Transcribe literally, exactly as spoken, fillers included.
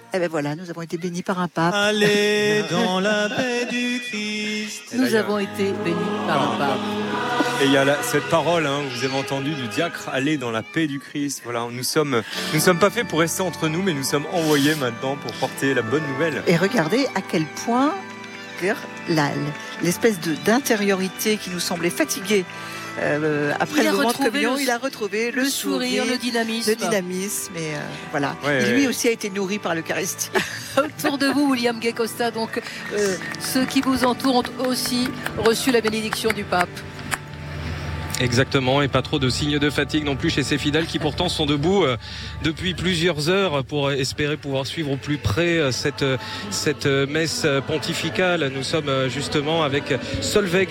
Eh ben voilà, nous avons été bénis par un pape. Allez dans la paix du Christ. Nous avons été bénis par un pape. Et il y a la, cette parole, hein, vous avez entendu, du diacre, allez dans la paix du Christ. Voilà, nous sommes, nous ne sommes pas faits pour rester entre nous, mais nous sommes envoyés maintenant pour porter la bonne nouvelle. Et regardez à quel point la, l'espèce de, d'intériorité qui nous semblait fatiguée euh, après il le moment de retrouvé communion, le, il a retrouvé le, le sourire, sourire, le dynamisme. Le dynamisme et euh, voilà. Ouais, et lui ouais. aussi a été nourri par l'Eucharistie. Autour de vous, William Gay Costa, donc euh, ceux qui vous entourent ont aussi reçu la bénédiction du pape. Exactement, et pas trop de signes de fatigue non plus chez ces fidèles qui pourtant sont debout euh, depuis plusieurs heures pour espérer pouvoir suivre au plus près euh, cette, cette messe pontificale. Nous sommes euh, justement avec Solveig